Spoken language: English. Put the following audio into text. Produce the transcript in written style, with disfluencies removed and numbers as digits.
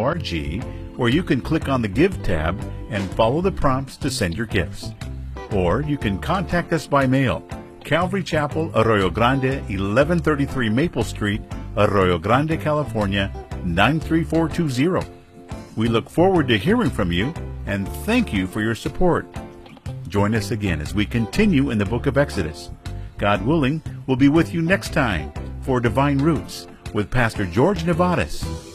where you can click on the Give tab and follow the prompts to send your gifts. Or you can contact us by mail. Calvary Chapel, Arroyo Grande, 1133 Maple Street, Arroyo Grande, California, 93420. We look forward to hearing from you, and thank you for your support. Join us again as we continue in the book of Exodus. God willing, we'll be with you next time for Divine Roots with Pastor George Nevadas.